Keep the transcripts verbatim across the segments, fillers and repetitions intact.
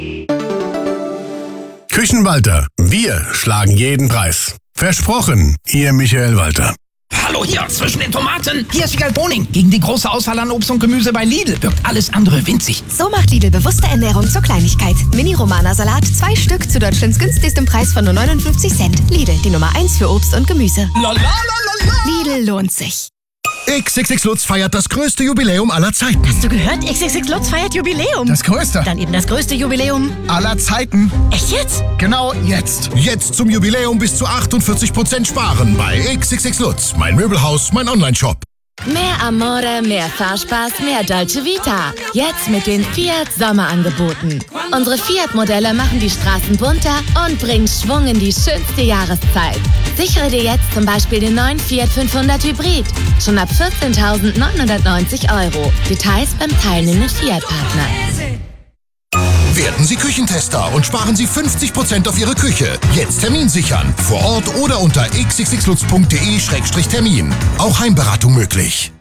Küchenwalter, wir schlagen jeden Preis. Versprochen, Ihr Michael Walter. Hallo hier, zwischen den Tomaten. Hier ist Wiegald Boning. Gegen die große Auswahl an Obst und Gemüse bei Lidl wirkt alles andere winzig. So macht Lidl bewusste Ernährung zur Kleinigkeit. Mini-Romana-Salat, zwei Stück zu Deutschlands günstigstem Preis von nur neunundfünfzig Cent. Lidl, die Nummer eins für Obst und Gemüse. La, la, la, la, la. Lidl lohnt sich. X X X Lutz feiert das größte Jubiläum aller Zeiten. Hast du gehört? X X X Lutz feiert Jubiläum. Das größte? Dann eben das größte Jubiläum aller Zeiten. Echt jetzt? Genau jetzt. Jetzt zum Jubiläum bis zu achtundvierzig Prozent sparen bei X X X Lutz. Mein Möbelhaus, mein Online-Shop. Mehr Amore, mehr Fahrspaß, mehr Dolce Vita. Jetzt mit den Fiat Sommerangeboten. Unsere Fiat-Modelle machen die Straßen bunter und bringen Schwung in die schönste Jahreszeit. Sichere dir jetzt zum Beispiel den neuen Fiat fünfhundert Hybrid. Schon ab vierzehntausendneunhundertneunzig Euro. Details beim teilnehmenden Fiat-Partner. Werden Sie Küchentester und sparen Sie fünfzig Prozent auf Ihre Küche. Jetzt Termin sichern. Vor Ort oder unter x x x lutz punkt de Schrägstrich Termin. Auch Heimberatung möglich.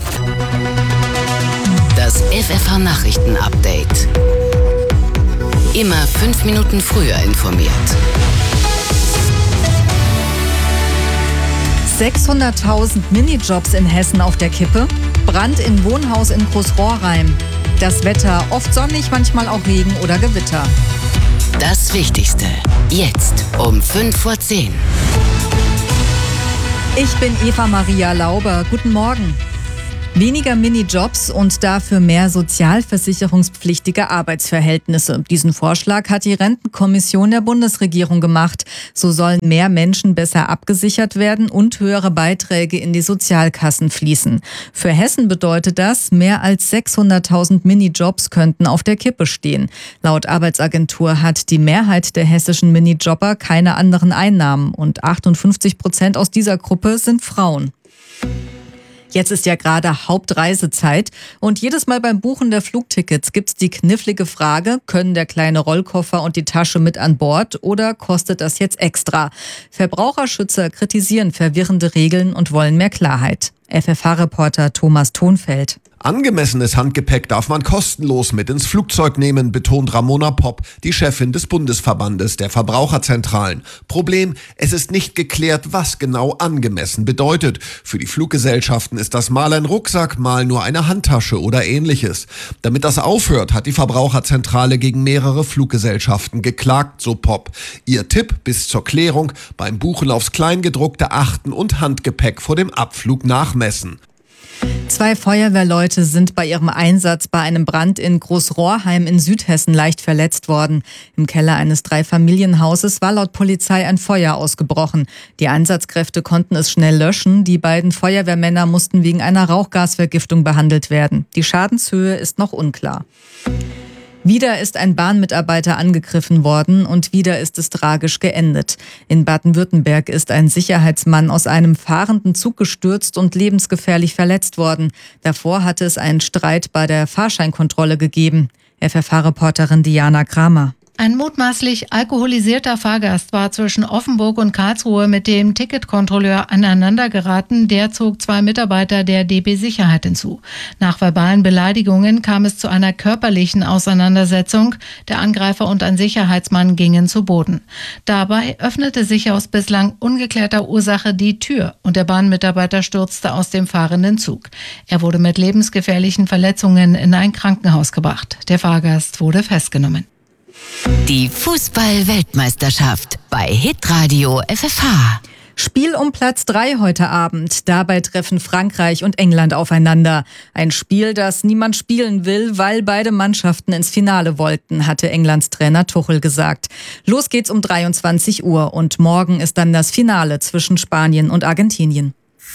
Das F F H-Nachrichten-Update. Immer fünf Minuten früher informiert. sechshunderttausend Minijobs in Hessen auf der Kippe. Brand in Wohnhaus in Großrohrheim. Das Wetter oft sonnig, manchmal auch Regen oder Gewitter. Das Wichtigste jetzt um fünf vor zehn. Ich bin Eva Maria Lauber. Guten Morgen. Weniger Minijobs und dafür mehr sozialversicherungspflichtige Arbeitsverhältnisse. Diesen Vorschlag hat die Rentenkommission der Bundesregierung gemacht. So sollen mehr Menschen besser abgesichert werden und höhere Beiträge in die Sozialkassen fließen. Für Hessen bedeutet das, mehr als sechshunderttausend Minijobs könnten auf der Kippe stehen. Laut Arbeitsagentur hat die Mehrheit der hessischen Minijobber keine anderen Einnahmen und achtundfünfzig Prozent aus dieser Gruppe sind Frauen. Jetzt ist ja gerade Hauptreisezeit und jedes Mal beim Buchen der Flugtickets gibt's die knifflige Frage, können der kleine Rollkoffer und die Tasche mit an Bord oder kostet das jetzt extra? Verbraucherschützer kritisieren verwirrende Regeln und wollen mehr Klarheit. F F H-Reporter Thomas Thonfeld. Angemessenes Handgepäck darf man kostenlos mit ins Flugzeug nehmen, betont Ramona Popp, die Chefin des Bundesverbandes der Verbraucherzentralen. Problem, es ist nicht geklärt, was genau angemessen bedeutet. Für die Fluggesellschaften ist das mal ein Rucksack, mal nur eine Handtasche oder ähnliches. Damit das aufhört, hat die Verbraucherzentrale gegen mehrere Fluggesellschaften geklagt, so Popp. Ihr Tipp bis zur Klärung: beim Buchen aufs Kleingedruckte achten und Handgepäck vor dem Abflug nachmessen. Zwei Feuerwehrleute sind bei ihrem Einsatz bei einem Brand in Großrohrheim in Südhessen leicht verletzt worden. Im Keller eines Dreifamilienhauses war laut Polizei ein Feuer ausgebrochen. Die Einsatzkräfte konnten es schnell löschen. Die beiden Feuerwehrmänner mussten wegen einer Rauchgasvergiftung behandelt werden. Die Schadenshöhe ist noch unklar. Wieder ist ein Bahnmitarbeiter angegriffen worden und wieder ist es tragisch geendet. In Baden-Württemberg ist ein Sicherheitsmann aus einem fahrenden Zug gestürzt und lebensgefährlich verletzt worden. Davor hatte es einen Streit bei der Fahrscheinkontrolle gegeben. F F H-Reporterin Diana Kramer. Ein mutmaßlich alkoholisierter Fahrgast war zwischen Offenburg und Karlsruhe mit dem Ticketkontrolleur aneinandergeraten. Der zog zwei Mitarbeiter der D B Sicherheit hinzu. Nach verbalen Beleidigungen kam es zu einer körperlichen Auseinandersetzung. Der Angreifer und ein Sicherheitsmann gingen zu Boden. Dabei öffnete sich aus bislang ungeklärter Ursache die Tür und der Bahnmitarbeiter stürzte aus dem fahrenden Zug. Er wurde mit lebensgefährlichen Verletzungen in ein Krankenhaus gebracht. Der Fahrgast wurde festgenommen. Die Fußball-Weltmeisterschaft bei Hitradio F F H. Spiel um Platz drei heute Abend. Dabei treffen Frankreich und England aufeinander. Ein Spiel, das niemand spielen will, weil beide Mannschaften ins Finale wollten, hatte Englands Trainer Tuchel gesagt. Los geht's um dreiundzwanzig Uhr und morgen ist dann das Finale zwischen Spanien und Argentinien.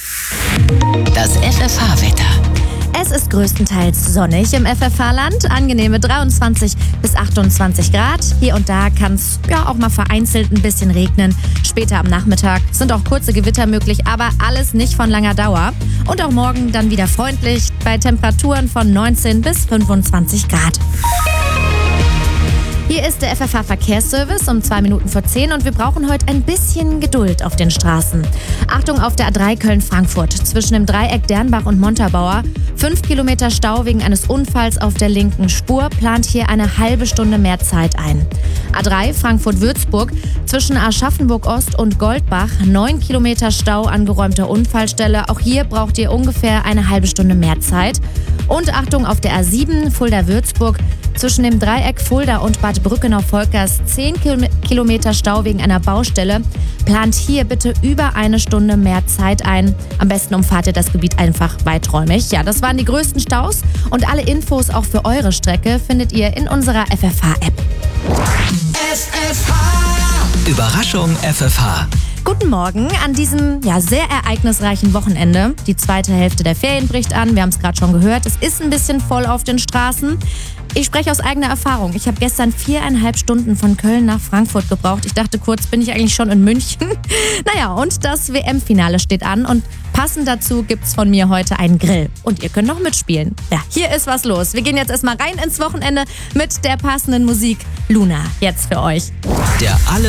Das F F H-Wetter. Es ist größtenteils sonnig im F F H-Land, angenehme dreiundzwanzig bis achtundzwanzig Grad. Hier und da kann es ja auch mal vereinzelt ein bisschen regnen. Später am Nachmittag sind auch kurze Gewitter möglich, aber alles nicht von langer Dauer. Und auch morgen dann wieder freundlich bei Temperaturen von neunzehn bis fünfundzwanzig Grad. Hier Hier ist der F F H-Verkehrsservice um zwei Minuten vor zehn und wir brauchen heute ein bisschen Geduld auf den Straßen. Achtung auf der A drei Köln-Frankfurt zwischen dem Dreieck Dernbach und Montabaur. Fünf Kilometer Stau wegen eines Unfalls auf der linken Spur, plant hier eine halbe Stunde mehr Zeit ein. A drei Frankfurt-Würzburg zwischen Aschaffenburg-Ost und Goldbach. Neun Kilometer Stau an geräumter Unfallstelle. Auch hier braucht ihr ungefähr eine halbe Stunde mehr Zeit. Und Achtung auf der A sieben Fulda-Würzburg zwischen dem Dreieck Fulda und Bad Brückenau-Volkers. Zehn Kilometer Stau wegen einer Baustelle. Plant hier bitte über eine Stunde mehr Zeit ein. Am besten umfahrt ihr das Gebiet einfach weiträumig. Ja, das waren die größten Staus und alle Infos auch für eure Strecke findet ihr in unserer F F H-App. F F H. Überraschung F F H. Guten Morgen an diesem ja, sehr ereignisreichen Wochenende. Die zweite Hälfte der Ferien bricht an, wir haben es gerade schon gehört. Es ist ein bisschen voll auf den Straßen. Ich spreche aus eigener Erfahrung. Ich habe gestern viereinhalb Stunden von Köln nach Frankfurt gebraucht. Ich dachte kurz, bin ich eigentlich schon in München? Naja, und das W M-Finale steht an und passend dazu gibt's von mir heute einen Grill. Und ihr könnt noch mitspielen. Ja, hier ist was los. Wir gehen jetzt erstmal rein ins Wochenende mit der passenden Musik. Luna, jetzt für euch. Der alle